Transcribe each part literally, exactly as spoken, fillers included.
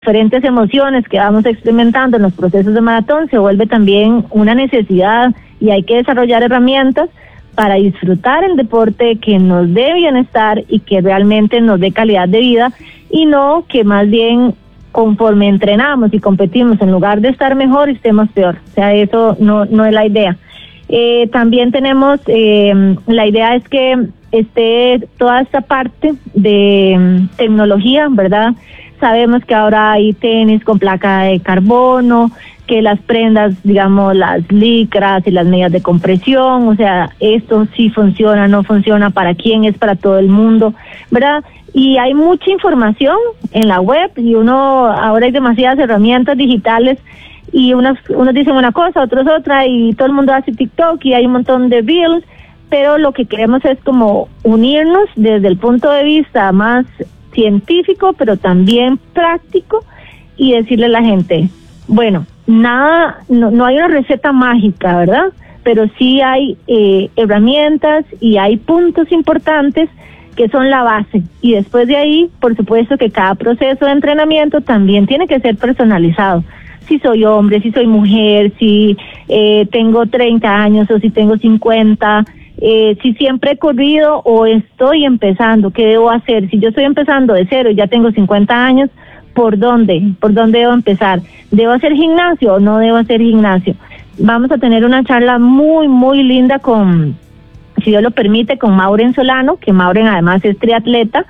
diferentes emociones que vamos experimentando en los procesos de maratón, se vuelve también una necesidad y hay que desarrollar herramientas para disfrutar el deporte que nos dé bienestar y que realmente nos dé calidad de vida, y no que más bien conforme entrenamos y competimos, en lugar de estar mejor, estemos peor. O sea, eso no, no es la idea. Eh, también tenemos, eh, la idea es que esté toda esta parte de um, tecnología, ¿verdad? Sabemos que ahora hay tenis con placa de carbono, que las prendas, digamos, las licras y las medias de compresión, o sea, esto sí funciona, no funciona, para quién, es para todo el mundo, ¿verdad? Y hay mucha información en la web y uno, ahora hay demasiadas herramientas digitales y unos, unos dicen una cosa, otros otra, y todo el mundo hace TikTok y hay un montón de reels, pero lo que queremos es como unirnos desde el punto de vista más científico, pero también práctico, y decirle a la gente, bueno, nada, no, no hay una receta mágica, ¿verdad? Pero sí hay eh, herramientas y hay puntos importantes que son la base, y después de ahí, por supuesto que cada proceso de entrenamiento también tiene que ser personalizado. Si soy hombre, si soy mujer, si eh, tengo treinta años o si tengo cincuenta, Eh, si siempre he corrido o estoy empezando, ¿qué debo hacer? Si yo estoy empezando de cero y ya tengo cincuenta años, ¿por dónde? ¿Por dónde debo empezar? ¿Debo hacer gimnasio o no debo hacer gimnasio? Vamos a tener una charla muy, muy linda con, si Dios lo permite, con Maureen Solano, que Maureen además es triatleta,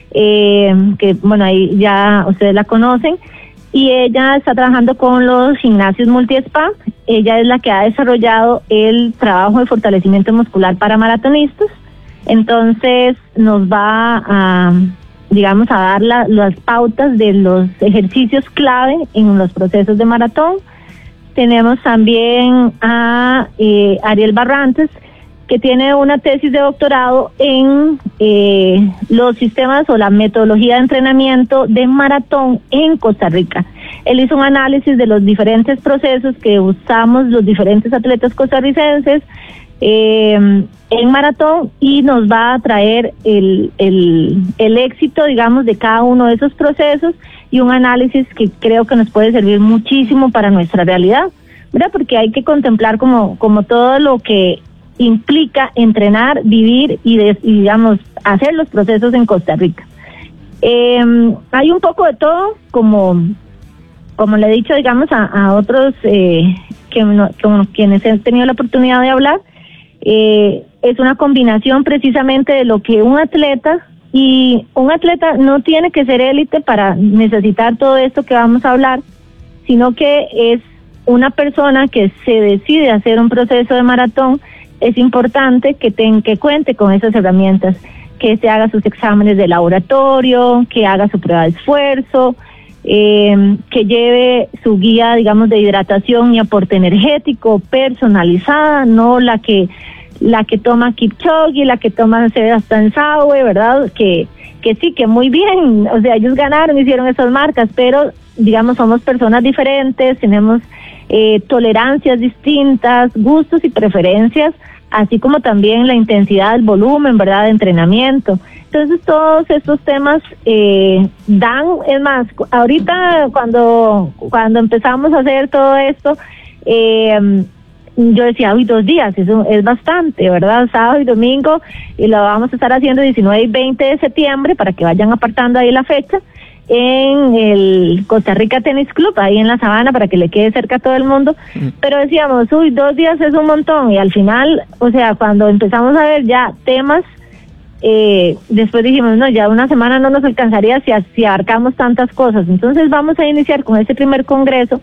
eh, que bueno, ahí ya ustedes la conocen, y ella está trabajando con los gimnasios multi-spa. Ella es la que ha desarrollado el trabajo de fortalecimiento muscular para maratonistas. Entonces nos va a, digamos, a dar la, las pautas de los ejercicios clave en los procesos de maratón. Tenemos también a eh, Ariel Barrantes, que tiene una tesis de doctorado en eh, los sistemas o la metodología de entrenamiento de maratón en Costa Rica. Él hizo un análisis de los diferentes procesos que usamos los diferentes atletas costarricenses eh, en maratón, y nos va a traer el, el, el éxito, digamos, de cada uno de esos procesos, y un análisis que creo que nos puede servir muchísimo para nuestra realidad, ¿verdad? Porque hay que contemplar como, como todo lo que implica entrenar, vivir y, de, y digamos, hacer los procesos en Costa Rica. Eh, hay un poco de todo, como como le he dicho, digamos, a, a otros eh, que no, con quienes he tenido la oportunidad de hablar. Eh, es una combinación precisamente de lo que un atleta, y un atleta no tiene que ser élite para necesitar todo esto que vamos a hablar, sino que es una persona que se decide hacer un proceso de maratón. Es importante que, ten, que cuente con esas herramientas, que se haga sus exámenes de laboratorio, que haga su prueba de esfuerzo, eh, que lleve su guía, digamos, de hidratación y aporte energético personalizada, no la que la que toma Kipchoge, la que toma Sebastian Saue, ¿verdad? Que que sí, que muy bien, o sea, ellos ganaron, hicieron esas marcas, pero digamos, somos personas diferentes, tenemos eh, tolerancias distintas, gustos y preferencias, así como también la intensidad, el volumen, ¿verdad?, de entrenamiento. Entonces, todos estos temas eh, dan, es más, ahorita cuando cuando empezamos a hacer todo esto, eh, yo decía, uy, dos días, eso es bastante, ¿verdad? Sábado y domingo, y lo vamos a estar haciendo diecinueve y veinte de septiembre, para que vayan apartando ahí la fecha, en el Costa Rica Tennis Club, ahí en la Sabana, para que le quede cerca a todo el mundo. Mm. Pero decíamos, uy, dos días es un montón, y al final, o sea, cuando empezamos a ver ya temas, eh, después dijimos, no, ya una semana no nos alcanzaría si, si abarcamos tantas cosas. Entonces vamos a iniciar con este primer congreso,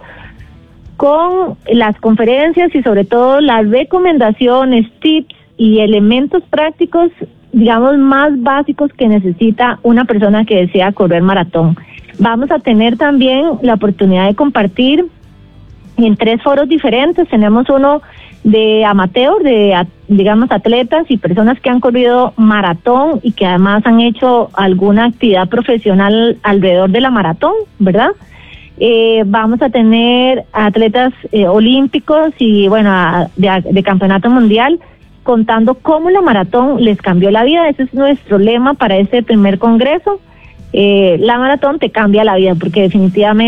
con las conferencias y sobre todo las recomendaciones, tips y elementos prácticos, digamos, más básicos que necesita una persona que desea correr maratón. Vamos a tener también la oportunidad de compartir en tres foros diferentes. Tenemos uno de amateur, de, digamos, atletas y personas que han corrido maratón y que además han hecho alguna actividad profesional alrededor de la maratón, ¿verdad? Eh, vamos a tener atletas eh, olímpicos y, bueno, a, de, de campeonato mundial, contando cómo la maratón les cambió la vida. Ese es nuestro lema para este primer congreso. eh, la maratón te cambia la vida, porque definitivamente